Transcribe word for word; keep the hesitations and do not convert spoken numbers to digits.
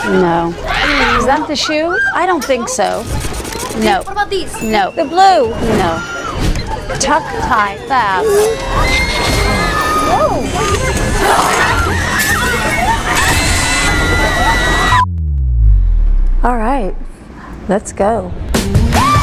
No. Is that the shoe? I don't think so. No. What about these? No. The blue. No. Tuck, tie, fab. Whoa. All right, let's go.